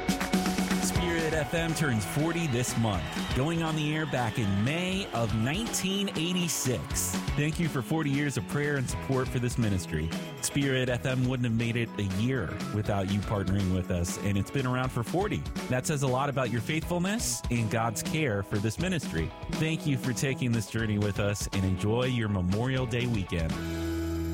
Spirit FM turns 40 this month, going on the air back in May of 1986. Thank you for 40 years of prayer and support for this ministry. Spirit FM wouldn't have made it a year without you partnering with us, and it's been around for 40. That says a lot about your faithfulness and God's care for this ministry. Thank you for taking this journey with us, and enjoy your Memorial Day weekend.